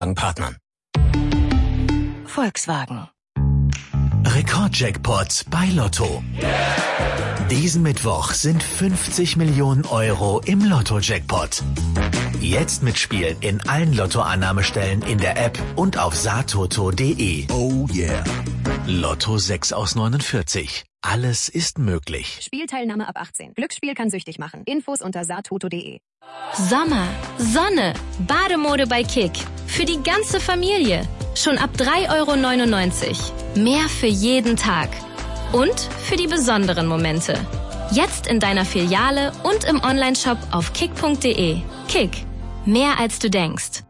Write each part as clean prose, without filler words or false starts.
Partnern. Volkswagen. Rekordjackpot bei Lotto. Diesen Mittwoch sind 50 Millionen Euro im Lotto-Jackpot. Jetzt mitspielen in allen Lottoannahmestellen in der App und auf satoto.de. Oh yeah. Lotto 6 aus 49. Alles ist möglich. Spielteilnahme ab 18. Glücksspiel kann süchtig machen. Infos unter satoto.de. Sommer, Sonne, Bademode bei Kick. Für die ganze Familie. Schon ab 3,99 €. Mehr für jeden Tag. Und für die besonderen Momente. Jetzt in deiner Filiale und im Onlineshop auf kick.de. Kick. Mehr als du denkst.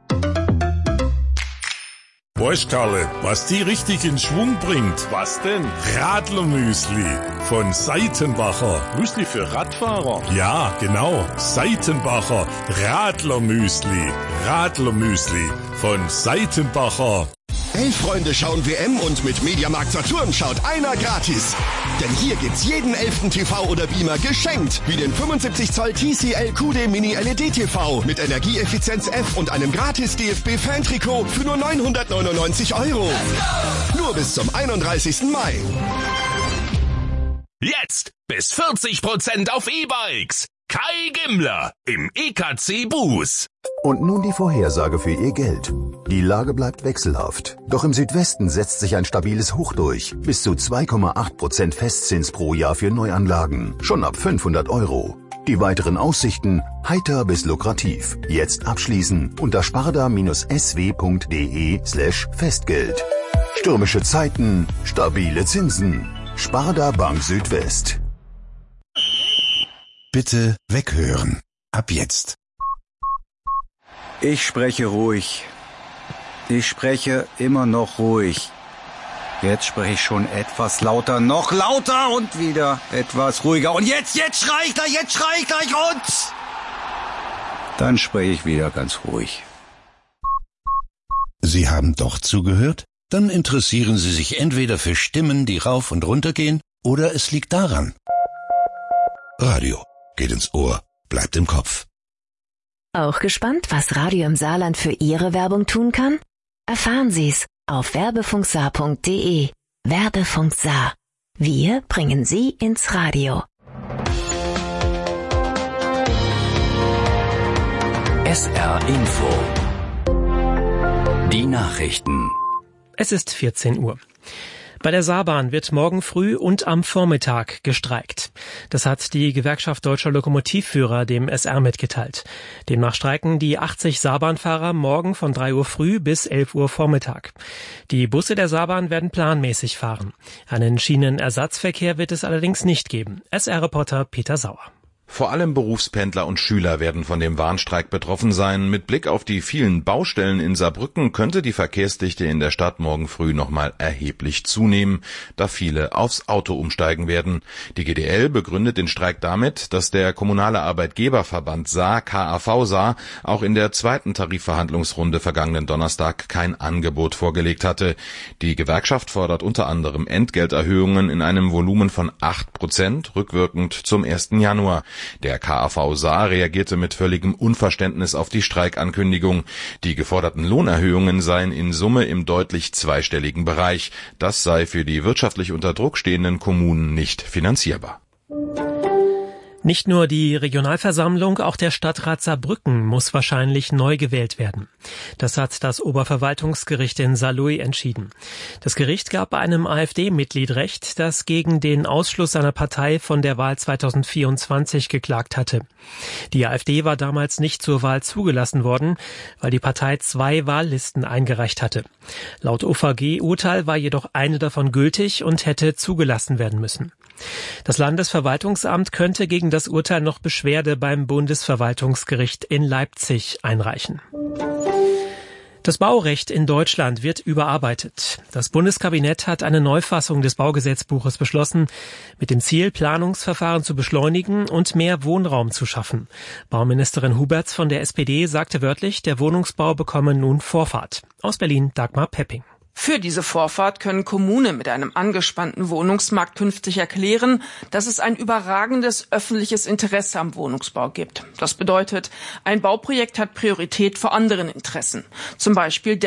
Weißt Karle, was die richtig in Schwung bringt? Was denn? Radlermüsli von Seitenbacher. Müsli für Radfahrer? Ja, genau. Seitenbacher Radlermüsli. Radlermüsli von Seitenbacher. 11 Freunde schauen WM und mit Mediamarkt Saturn schaut einer gratis. Denn hier gibt's jeden 11. TV oder Beamer geschenkt. Wie den 75 Zoll TCL QD Mini LED TV mit Energieeffizienz F und einem gratis DFB-Fan-Trikot für nur 999 €. Nur bis zum 31. Mai. Jetzt bis 40% auf E-Bikes. Kai Gimmler im EKC Bus. Und nun die Vorhersage für Ihr Geld. Die Lage bleibt wechselhaft. Doch im Südwesten setzt sich ein stabiles Hoch durch. Bis zu 2,8% Festzins pro Jahr für Neuanlagen. Schon ab 500 €. Die weiteren Aussichten heiter bis lukrativ. Jetzt abschließen unter sparda-sw.de/Festgeld. Stürmische Zeiten, stabile Zinsen. Sparda Bank Südwest. Bitte weghören. Ab jetzt. Ich spreche ruhig. Ich spreche immer noch ruhig. Jetzt spreche ich schon etwas lauter, noch lauter und wieder etwas ruhiger. Und jetzt schrei ich gleich, und dann spreche ich wieder ganz ruhig. Sie haben doch zugehört? Dann interessieren Sie sich entweder für Stimmen, die rauf und runter gehen, oder es liegt daran. Radio geht ins Ohr, bleibt im Kopf. Auch gespannt, was Radio im Saarland für Ihre Werbung tun kann? Erfahren Sie's auf werbefunksaar.de. Werbefunk Saar. Wir bringen Sie ins Radio. SR Info. Die Nachrichten. Es ist 14 Uhr. Bei der Saarbahn wird morgen früh und am Vormittag gestreikt. Das hat die Gewerkschaft Deutscher Lokomotivführer dem SR mitgeteilt. Demnach streiken die 80 Saarbahnfahrer morgen von 3 Uhr früh bis 11 Uhr Vormittag. Die Busse der Saarbahn werden planmäßig fahren. Einen Schienenersatzverkehr wird es allerdings nicht geben. SR-Reporter Peter Sauer. Vor allem Berufspendler und Schüler werden von dem Warnstreik betroffen sein. Mit Blick auf die vielen Baustellen in Saarbrücken könnte die Verkehrsdichte in der Stadt morgen früh nochmal erheblich zunehmen, da viele aufs Auto umsteigen werden. Die GDL begründet den Streik damit, dass der kommunale Arbeitgeberverband Saar, KAV Saar, auch in der zweiten Tarifverhandlungsrunde vergangenen Donnerstag kein Angebot vorgelegt hatte. Die Gewerkschaft fordert unter anderem Entgelterhöhungen in einem Volumen von 8%, rückwirkend zum 1. Januar. Der KAV Saar reagierte mit völligem Unverständnis auf die Streikankündigung. Die geforderten Lohnerhöhungen seien in Summe im deutlich zweistelligen Bereich. Das sei für die wirtschaftlich unter Druck stehenden Kommunen nicht finanzierbar. Nicht nur die Regionalversammlung, auch der Stadtrat Saarbrücken muss wahrscheinlich neu gewählt werden. Das hat das Oberverwaltungsgericht in Saarlouis entschieden. Das Gericht gab einem AfD-Mitglied Recht, das gegen den Ausschluss seiner Partei von der Wahl 2024 geklagt hatte. Die AfD war damals nicht zur Wahl zugelassen worden, weil die Partei 2 Wahllisten eingereicht hatte. Laut OVG-Urteil war jedoch eine davon gültig und hätte zugelassen werden müssen. Das Landesverwaltungsamt könnte gegen das Urteil noch Beschwerde beim Bundesverwaltungsgericht in Leipzig einreichen. Das Baurecht in Deutschland wird überarbeitet. Das Bundeskabinett hat eine Neufassung des Baugesetzbuches beschlossen, mit dem Ziel, Planungsverfahren zu beschleunigen und mehr Wohnraum zu schaffen. Bauministerin Huberts von der SPD sagte wörtlich, der Wohnungsbau bekomme nun Vorfahrt. Aus Berlin Dagmar Pepping. Für diese Vorfahrt können Kommunen mit einem angespannten Wohnungsmarkt künftig erklären, dass es ein überragendes öffentliches Interesse am Wohnungsbau gibt. Das bedeutet, ein Bauprojekt hat Priorität vor anderen Interessen, zum Beispiel